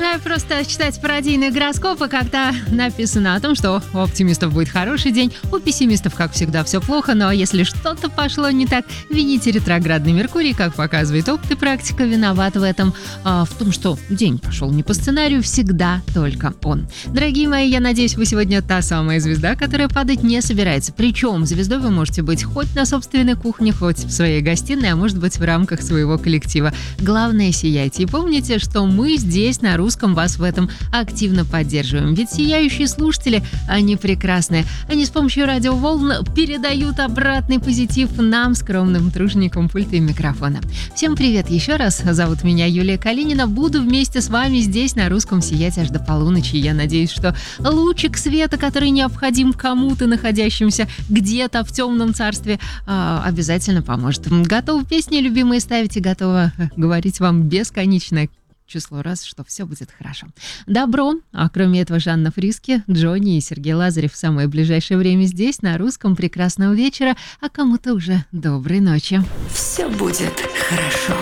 Начинаю просто читать пародийные гороскопы, когда написано о том, что у оптимистов будет хороший день, у пессимистов, как всегда, все плохо, но если что-то пошло не так, вините ретроградный Меркурий, как показывает опыт и практика, виноват в этом, в том, что день пошел не по сценарию, всегда только он. Дорогие мои, я надеюсь, вы сегодня та самая звезда, которая падать не собирается. Причем звездой вы можете быть хоть на собственной кухне, хоть в своей гостиной, а может быть в рамках своего коллектива. Главное, сияйте. И помните, что мы здесь на русском вас в этом активно поддерживаем. Ведь сияющие слушатели, они прекрасные. Они с помощью радиоволн передают обратный позитив нам, скромным труженикам пульта и микрофона. Всем привет еще раз. Зовут меня Юлия Калинина. Буду вместе с вами здесь на русском сиять аж до полуночи. Я надеюсь, что лучик света, который необходим кому-то, находящимся где-то в темном царстве, обязательно поможет. Готовы песни любимые ставить и готова говорить вам бесконечное число раз, что все будет хорошо. Добро. А кроме этого, Жанна Фриске, Джонни и Сергей Лазарев в самое ближайшее время здесь, на русском. Прекрасного вечера, а кому-то уже доброй ночи. Все будет хорошо.